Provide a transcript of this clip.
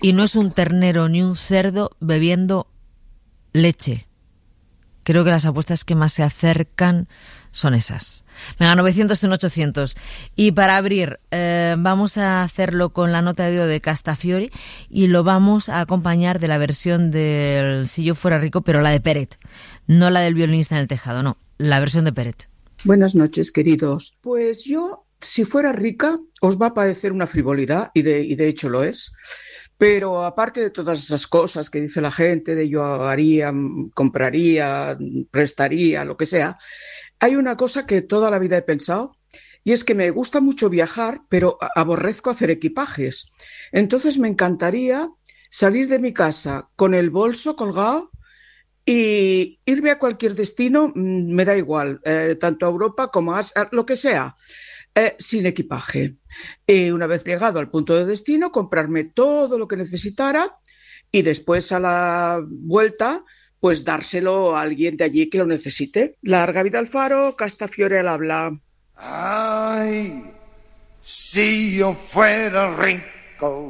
y no es un ternero ni un cerdo bebiendo leche. Creo que las apuestas que más se acercan son esas. Venga, 900 en 800. Y para abrir, vamos a hacerlo con la nota de audio de Castafiore y lo vamos a acompañar de la versión del Si yo fuera rico, pero la de Peret. No la del violinista en el tejado, no, la versión de Peret. Buenas noches, queridos. Pues yo, si fuera rica, os va a parecer una frivolidad, y de hecho lo es. Pero aparte de todas esas cosas que dice la gente, de yo haría, compraría, prestaría, lo que sea, hay una cosa que toda la vida he pensado, y es que me gusta mucho viajar, pero aborrezco hacer equipajes. Entonces me encantaría salir de mi casa con el bolso colgado y irme a cualquier destino, me da igual, tanto a Europa como a lo que sea. Sin equipaje. Una vez llegado al punto de destino, comprarme todo lo que necesitara y después a la vuelta, pues dárselo a alguien de allí que lo necesite. Larga vida al faro, Castafiore al habla. Ay, si yo fuera rico.